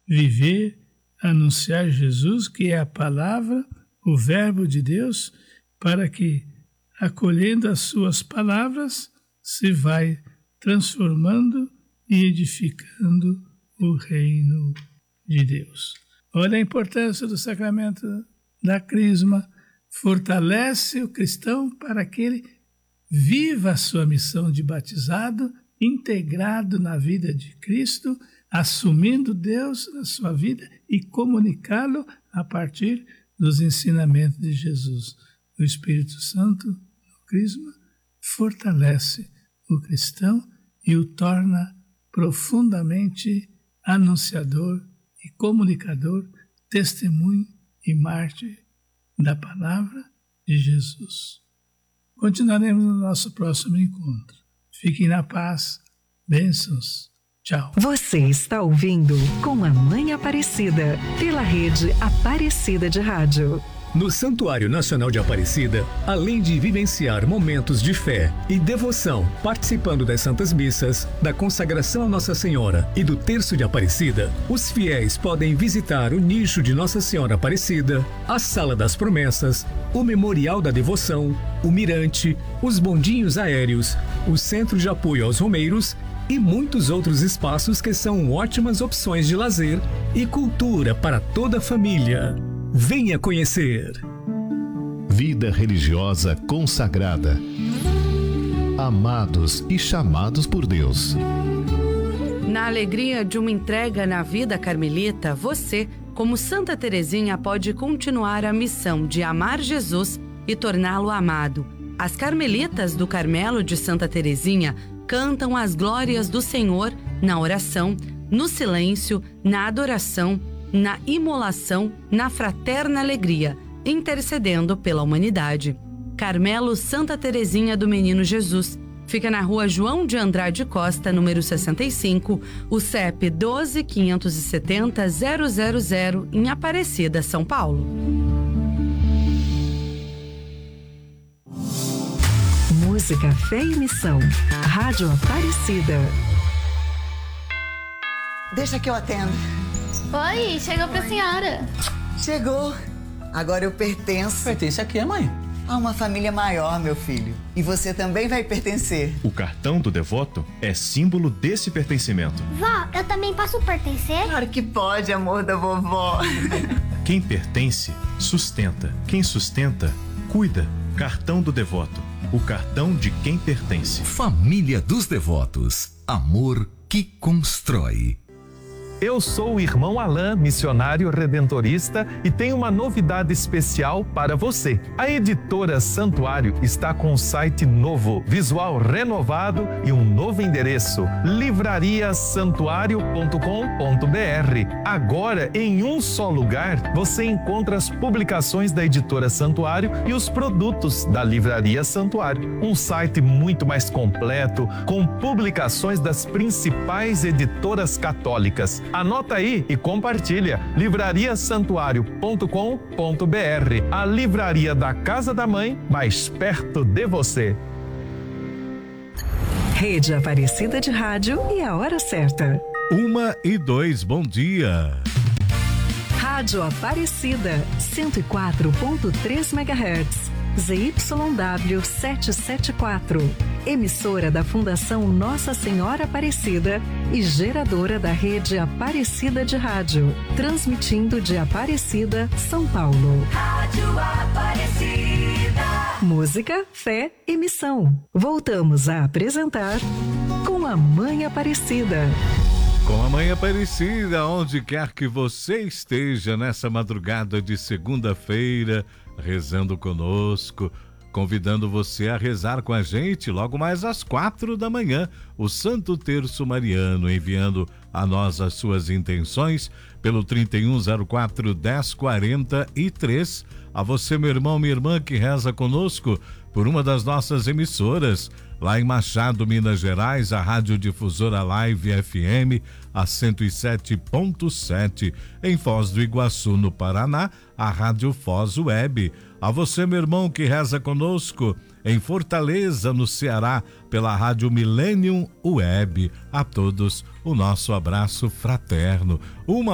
viver, anunciar Jesus, que é a palavra, o verbo de Deus, para que, acolhendo as suas palavras, se vai transformando e edificando o reino de Deus. Olha a importância do sacramento da Crisma, fortalece o cristão para que ele viva a sua missão de batizado, integrado na vida de Cristo, assumindo Deus na sua vida e comunicá-lo a partir dos ensinamentos de Jesus. O Espírito Santo, no Crisma, fortalece o cristão e o torna profundamente anunciador e comunicador, testemunho e mártir da palavra de Jesus. Continuaremos no nosso próximo encontro. Fiquem na paz. Bênçãos. Tchau. Você está ouvindo Com a Mãe Aparecida, pela rede Aparecida de Rádio. No Santuário Nacional de Aparecida, além de vivenciar momentos de fé e devoção, participando das Santas Missas, da consagração a Nossa Senhora e do Terço de Aparecida, os fiéis podem visitar o nicho de Nossa Senhora Aparecida, a Sala das Promessas, o Memorial da Devoção, o Mirante, os bondinhos aéreos, o Centro de Apoio aos Romeiros e muitos outros espaços que são ótimas opções de lazer e cultura para toda a família. Venha conhecer. Vida religiosa consagrada. Amados e chamados por Deus. Na alegria de uma entrega na vida carmelita, você, como Santa Teresinha, pode continuar a missão de amar Jesus e torná-lo amado. As Carmelitas do Carmelo de Santa Teresinha cantam as glórias do Senhor na oração, no silêncio, na adoração, na imolação, na fraterna alegria, intercedendo pela humanidade. Carmelo Santa Teresinha do Menino Jesus. Fica na rua João de Andrade Costa, número 65, o CEP 12.570.000, em Aparecida, São Paulo. Música, fé e missão. Rádio Aparecida. Deixa que eu atendo. Oi, chegou pra senhora. Chegou. Agora eu pertenço. Pertence a quê, mãe? A uma família maior, meu filho. E você também vai pertencer. O cartão do devoto é símbolo desse pertencimento. Vó, eu também posso pertencer? Claro que pode, amor da vovó. Quem pertence, sustenta. Quem sustenta, cuida. Cartão do devoto. O cartão de quem pertence. Família dos Devotos. Amor que constrói. Eu sou o irmão Alain, missionário redentorista, e tenho uma novidade especial para você. A editora Santuário está com um site novo, visual renovado e um novo endereço: livrariasantuario.com.br. Agora, em um só lugar, você encontra as publicações da editora Santuário e os produtos da Livraria Santuário. Um site muito mais completo, com publicações das principais editoras católicas. Anota aí e compartilha. livrariasantuario.com.br, a livraria da Casa da Mãe, mais perto de você. Rede Aparecida de Rádio e a hora certa. 1h02, bom dia. Rádio Aparecida, 104.3 MHz. ZYW 774, emissora da Fundação Nossa Senhora Aparecida e geradora da rede Aparecida de Rádio, transmitindo de Aparecida, São Paulo. Rádio Aparecida. Música, fé e missão. Voltamos a apresentar Com a Mãe Aparecida. Com a Mãe Aparecida, onde quer que você esteja nessa madrugada de segunda-feira, rezando conosco, convidando você a rezar com a gente logo mais às 4 da manhã, o Santo Terço Mariano, enviando a nós as suas intenções pelo 3104-1043. A você, meu irmão, minha irmã, que reza conosco por uma das nossas emissoras, lá em Machado, Minas Gerais, a Rádio Difusora Live FM, a 107.7. Em Foz do Iguaçu, no Paraná, a Rádio Foz Web. A você, meu irmão, que reza conosco em Fortaleza, no Ceará, pela Rádio Millennium Web. A todos, o nosso abraço fraterno.